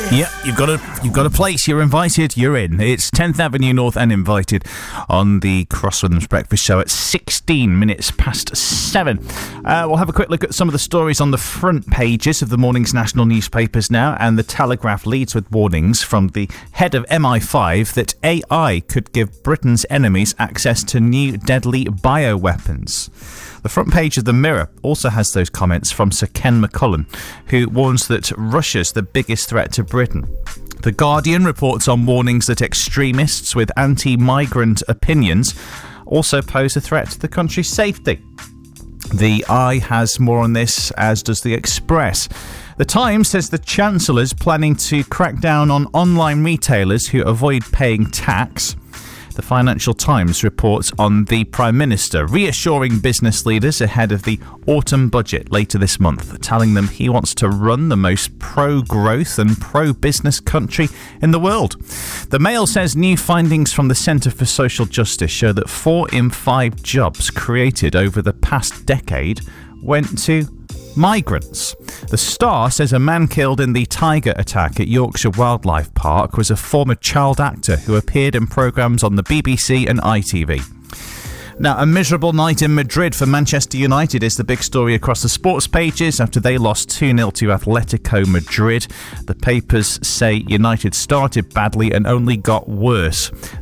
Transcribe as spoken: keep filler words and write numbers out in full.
Yeah, you've got a you've got a place. You're invited. You're in. It's tenth Avenue North and Invited on the Crosslands Breakfast Show at sixteen minutes past seven. Uh, we'll have a quick look at some of the stories on the front pages of the morning's national newspapers now, and the Telegraph leads with warnings from the head of M I five that A I could give Britain's enemies access to new deadly bioweapons. The front page of the Mirror also has those comments from Sir Ken McCullum, who warns that Russia's the biggest threat to Britain. The Guardian reports on warnings that extremists with anti-migrant opinions also pose a threat to the country's safety. The Eye has more on this, as does the Express. The Times says the Chancellor's planning to crack down on online retailers who avoid paying tax. The Financial Times reports on the Prime Minister reassuring business leaders ahead of the autumn budget later this month, telling them he wants to run the most pro-growth and pro-business country in the world. The Mail says new findings from the Centre for Social Justice show that four in five jobs created over the past decade went to migrants. The Star says a man killed in the tiger attack at Yorkshire Wildlife Park was a former child actor who appeared in programmes on the B B C and I T V. Now, a miserable night in Madrid for Manchester United is the big story across the sports pages after they lost two nil to Atletico Madrid. The papers say United started badly and only got worse.